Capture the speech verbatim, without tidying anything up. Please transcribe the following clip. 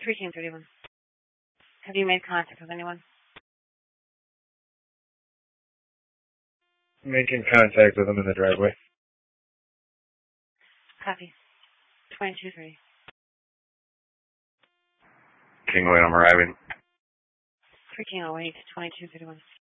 three King thirty-one. Have you made contact with anyone? Making contact with them in the driveway. Copy. twenty-two thirty. King William arriving. three King oh eight, twenty-two thirty-one.